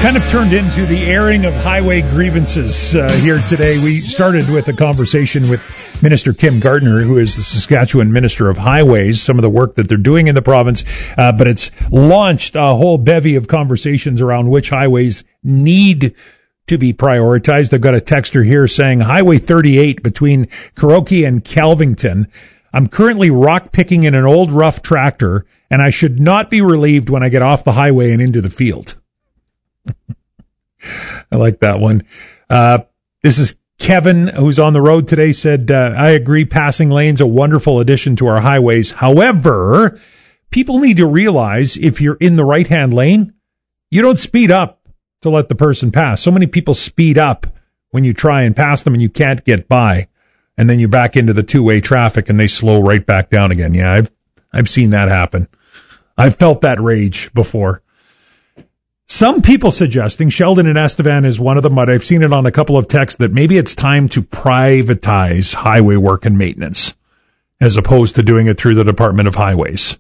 kind of turned into the airing of highway grievances here today. We started with a conversation with Minister Kim Gardner, who is the Saskatchewan Minister of Highways, some of the work that they're doing in the province, but it's launched a whole bevy of conversations around which highways need to be prioritized. I've got a texter here saying Highway 38 between Kuroki and Kelvington. I'm currently rock picking in an old rough tractor, and I should not be relieved when I get off the highway and into the field. I like that one. This is Kevin, who's on the road today, said, I agree, passing lanes a wonderful addition to our highways. However, people need to realize if you're in the right-hand lane, you don't speed up to let the person pass. So many people speed up when you try and pass them and you can't get by. And then you're back into the two-way traffic and they slow right back down again. Yeah, I've seen that happen. I've felt that rage before. Some people suggesting, Sheldon and Estevan is one of them, but I've seen it on a couple of texts, that maybe it's time to privatize highway work and maintenance as opposed to doing it through the Department of Highways.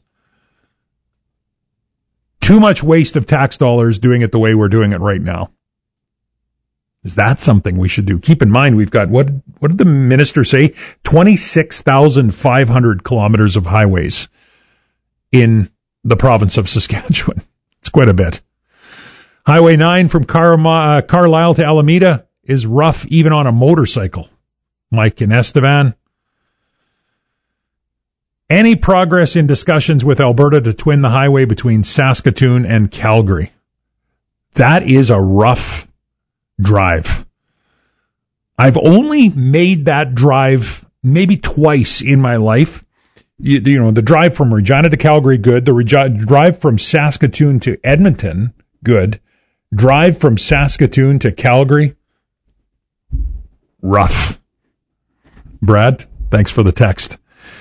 Too much waste of tax dollars doing it the way we're doing it right now. Is that something we should do? Keep in mind, we've got, what did the minister say? 26,500 kilometers of highways in the province of Saskatchewan. It's quite a bit. Highway 9 from Carlisle to Alameda is rough even on a motorcycle. Mike and Estevan. Any progress in discussions with Alberta to twin the highway between Saskatoon and Calgary? That is a rough drive. I've only made that drive maybe twice in my life. You know, the drive from Regina to Calgary, good. The drive from Saskatoon to Edmonton, good. Drive from Saskatoon to Calgary, rough. Brad, thanks for the text.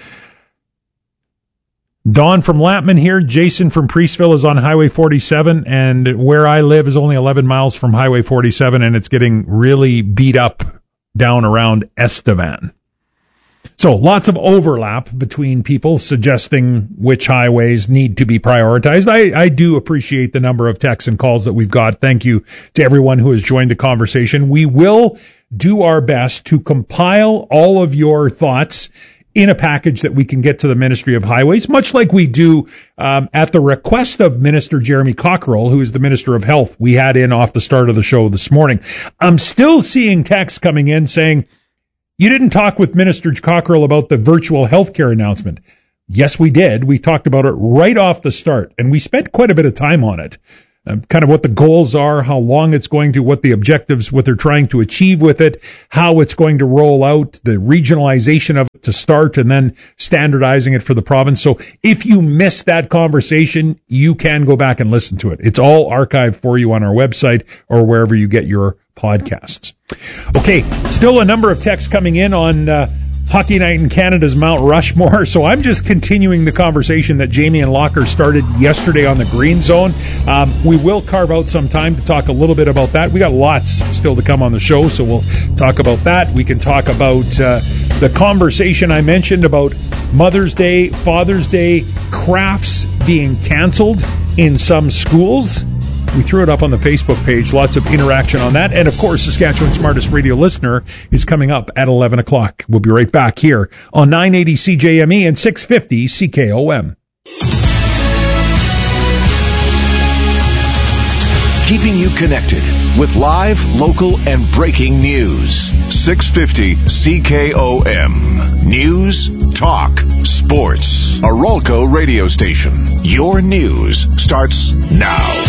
Don from Lampman here. Jason from Priestville is on Highway 47, and where I live is only 11 miles from Highway 47, and it's getting really beat up down around Estevan. So lots of overlap between people suggesting which highways need to be prioritized. I do appreciate the number of texts and calls that we've got. Thank you to everyone who has joined the conversation. We will do our best to compile all of your thoughts in a package that we can get to the Ministry of Highways, much like we do at the request of Minister Jeremy Cockrell, who is the Minister of Health. We had in off the start of the show this morning. I'm still seeing texts coming in saying, you didn't talk with Minister Cockrell about the virtual healthcare announcement. Yes, we did. We talked about it right off the start, and we spent quite a bit of time on it. Kind of what the goals are, how long it's going to, what the objectives, what they're trying to achieve with it, how it's going to roll out, the regionalization of it to start, and then standardizing it for the province. So if you missed that conversation, you can go back and listen to it. It's all archived for you on our website or wherever you get your podcasts. Okay, still a number of texts coming in on Hockey Night in Canada's Mount Rushmore, so I'm just continuing the conversation that Jamie and Locker started yesterday on the Green Zone. We will carve out some time to talk a little bit about that. We got lots still to come on the show, so we'll talk about that. We can talk about the conversation I mentioned about Mother's Day, Father's Day, crafts being canceled in some schools. We threw it up on the Facebook page. Lots of interaction on that. And, of course, Saskatchewan's Smartest Radio Listener is coming up at 11 o'clock. We'll be right back here on 980 CJME and 650 CKOM. Keeping you connected with live, local, and breaking news. 650 CKOM. News, talk, sports. A Rolco radio station. Your news starts now.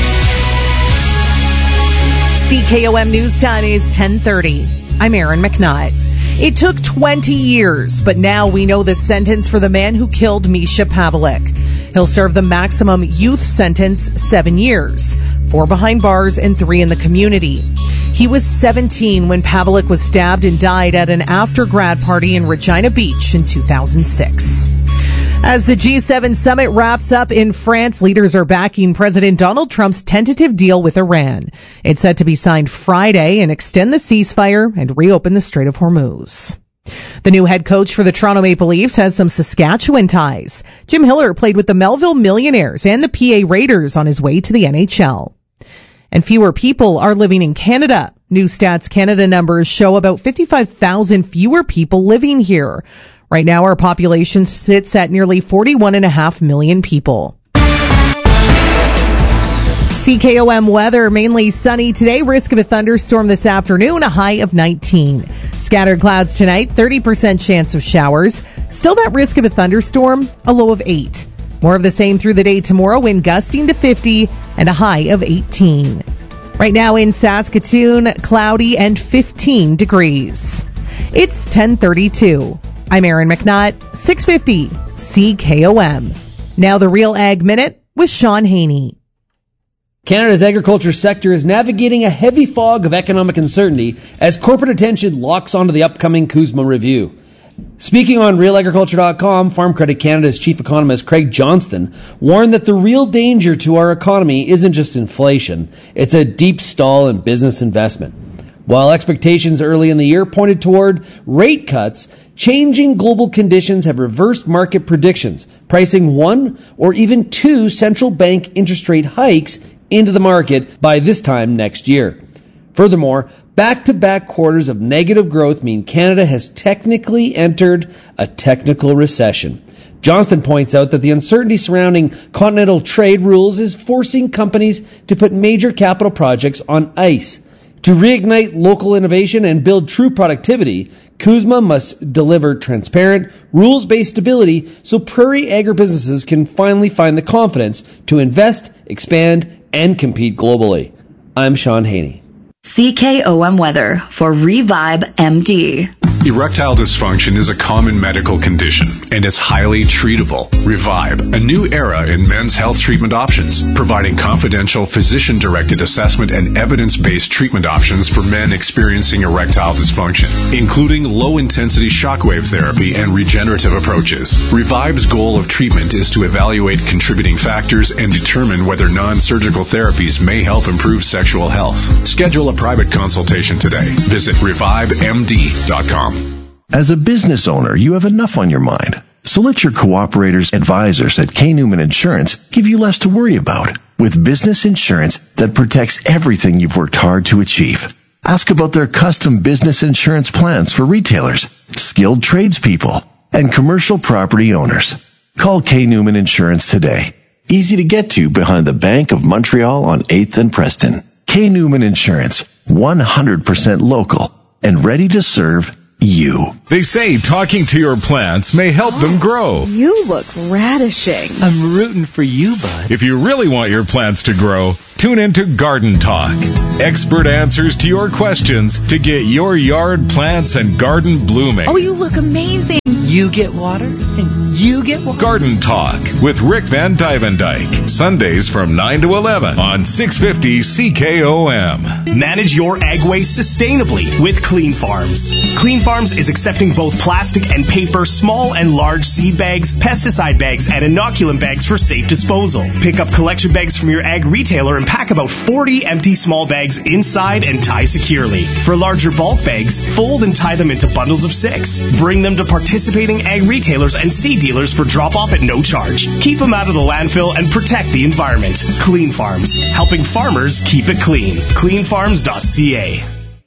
CKOM News Time is 10:30. I'm Erin McNutt. It took 20 years, but now we know the sentence for the man who killed Misha Pavlik. He'll serve the maximum youth sentence, 7 years, 4 behind bars and 3 in the community. He was 17 when Pavlik was stabbed and died at an after-grad party in Regina Beach in 2006. As the G7 summit wraps up in France, leaders are backing President Donald Trump's tentative deal with Iran. It's set to be signed Friday and extend the ceasefire and reopen the Strait of Hormuz. The new head coach for the Toronto Maple Leafs has some Saskatchewan ties. Jim Hiller played with the Melville Millionaires and the PA Raiders on his way to the NHL. And fewer people are living in Canada. New Stats Canada numbers show about 55,000 fewer people living here. Right now, our population sits at nearly 41.5 million people. CKOM weather, mainly sunny today. Risk of a thunderstorm this afternoon, a high of 19. Scattered clouds tonight, 30% chance of showers. Still that risk of a thunderstorm, a low of 8. More of the same through the day tomorrow, wind gusting to 50 and a high of 18. Right now in Saskatoon, cloudy and 15 degrees. It's 10:32. I'm Erin McNutt, 650 CKOM. Now the Real Ag Minute with Sean Haney. Canada's agriculture sector is navigating a heavy fog of economic uncertainty as corporate attention locks onto the upcoming CUSMA review. Speaking on RealAgriculture.com, Farm Credit Canada's chief economist Craig Johnston warned that the real danger to our economy isn't just inflation, it's a deep stall in business investment. While expectations early in the year pointed toward rate cuts, changing global conditions have reversed market predictions, pricing 1 or even 2 central bank interest rate hikes into the market by this time next year. Furthermore, back-to-back quarters of negative growth mean Canada has technically entered a technical recession. Johnston points out that the uncertainty surrounding continental trade rules is forcing companies to put major capital projects on ice. To reignite local innovation and build true productivity, CUSMA must deliver transparent, rules-based stability so prairie agribusinesses can finally find the confidence to invest, expand, and compete globally. I'm Sean Haney. CKOM weather for Revive MD. Erectile dysfunction is a common medical condition, and it's highly treatable. Revive, a new era in men's health treatment options, providing confidential physician-directed assessment and evidence-based treatment options for men experiencing erectile dysfunction, including low-intensity shockwave therapy and regenerative approaches. Revive's goal of treatment is to evaluate contributing factors and determine whether non-surgical therapies may help improve sexual health. Schedule a private consultation today. Visit revivemd.com. As a business owner, you have enough on your mind. So let your cooperators advisors at K. Newman Insurance give you less to worry about with business insurance that protects everything you've worked hard to achieve. Ask about their custom business insurance plans for retailers, skilled tradespeople, and commercial property owners. Call K. Newman Insurance today. Easy to get to behind the Bank of Montreal on 8th and Preston. K. Newman Insurance, 100% local and ready to serve you. They say talking to your plants may help them grow. You look radishing. I'm rooting for you, bud. If you really want your plants to grow, tune into Garden Talk. Expert answers to your questions to get your yard plants and garden blooming. Oh, you look amazing. You get water, and you get water. Garden Talk with Rick Van Dyke. Sundays from 9 to 11 on 650 CKOM. Manage your ag waste sustainably with Clean Farms. Clean Farms is accepting both plastic and paper, small and large seed bags, pesticide bags, and inoculant bags for safe disposal. Pick up collection bags from your ag retailer and pack about 40 empty small bags inside and tie securely. For larger bulk bags, fold and tie them into bundles of 6. Bring them to participating ag retailers and seed dealers for drop-off at no charge. Keep them out of the landfill and protect the environment. Clean Farms, helping farmers keep it clean. Cleanfarms.ca.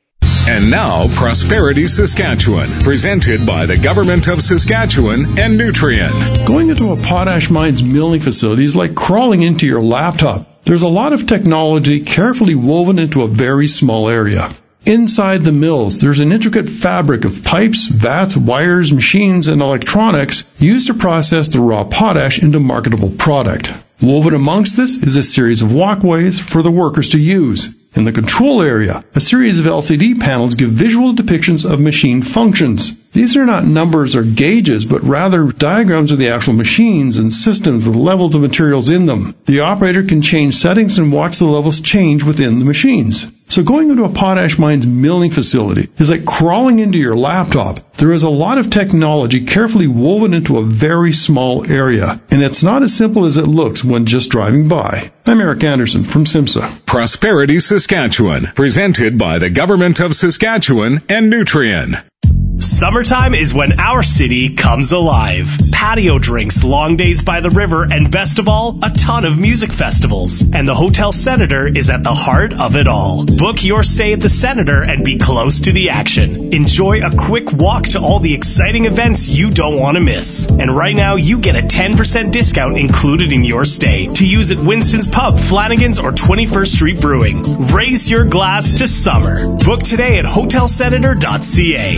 And now, Prosperity Saskatchewan, presented by the Government of Saskatchewan and Nutrien. Going into a potash mine's milling facility is like crawling into your laptop. There's a lot of technology carefully woven into a very small area. Inside the mills, there's an intricate fabric of pipes, vats, wires, machines, and electronics used to process the raw potash into marketable product. Woven amongst this is a series of walkways for the workers to use. In the control area, a series of LCD panels give visual depictions of machine functions. These are not numbers or gauges, but rather diagrams of the actual machines and systems with levels of materials in them. The operator can change settings and watch the levels change within the machines. So going into a potash mine's milling facility is like crawling into your laptop. There is a lot of technology carefully woven into a very small area, and it's not as simple as it looks when just driving by. I'm Eric Anderson from SIMSA. Prosperity Saskatchewan, presented by the Government of Saskatchewan and Nutrien. Summertime is when our city comes alive. Patio drinks, long days by the river, and best of all, a ton of music festivals. And the Hotel Senator is at the heart of it all. Book your stay at the Senator and be close to the action. Enjoy a quick walk to all the exciting events you don't want to miss. And right now, you get a 10% discount included in your stay to use at Winston's Pub, Flanagan's, or 21st Street Brewing. Raise your glass to summer. Book today at hotelsenator.ca.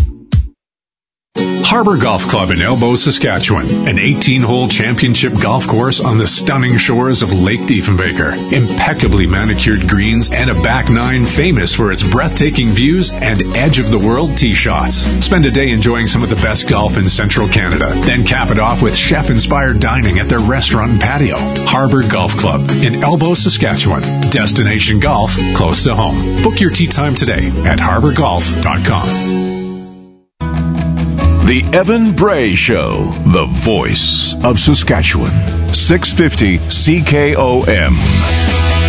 Harbor Golf Club in Elbow, Saskatchewan, an 18-hole championship golf course on the stunning shores of Lake Diefenbaker. Impeccably manicured greens and a back nine famous for its breathtaking views and edge-of-the-world tee shots. Spend a day enjoying some of the best golf in central Canada. Then cap it off with chef-inspired dining at their restaurant and patio. Harbor Golf Club in Elbow, Saskatchewan. Destination golf close to home. Book your tee time today at harborgolf.com. The Evan Bray Show, the voice of Saskatchewan. 650 CKOM.